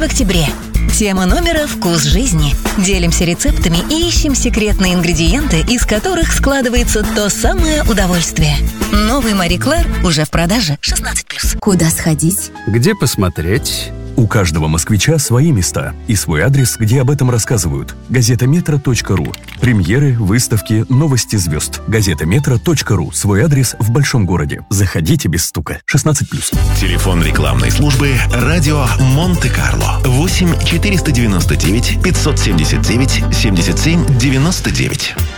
в октябре. Тема номера «Вкус жизни». Делимся рецептами и ищем секретные ингредиенты, из которых складывается то самое удовольствие. Новый Мари Клэр уже в продаже 16+. Куда сходить? Где посмотреть? У каждого москвича свои места и свой адрес, где об этом рассказывают. Газетаметро.ру. Премьеры, выставки, новости звезд. Газетаметро.ру. Свой адрес в большом городе. Заходите без стука. 16+. Телефон рекламной службы «Радио Монте-Карло». 8 499 579 77 99.